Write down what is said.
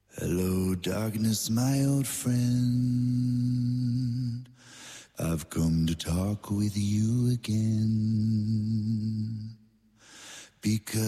Hello, darkness, my old friend. I've come to talk with you again. Because